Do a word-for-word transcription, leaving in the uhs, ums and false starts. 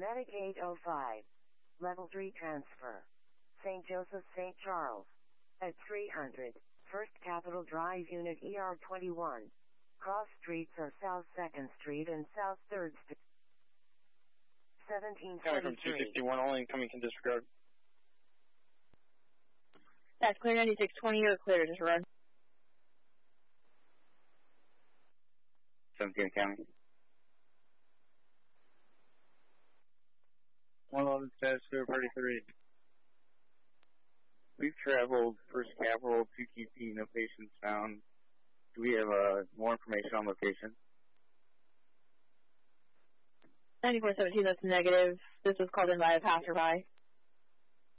Medic eight oh five. Level three transfer. Saint Joseph, Saint Charles. At three hundred. First Capitol Drive, Unit E R twenty-one. Cross streets are South second Street and South third Street. seventeen twenty-three. Coming from two sixty-one, only incoming can disregard. That's clear ninety-six twenty or clear to disregard. seventeen County. one eleven status clear thirty-three. We've traveled First Capitol, two T P, no patients found. Do we have uh, more information on location? ninety-four seventeen, that's negative. This was called in by a passerby.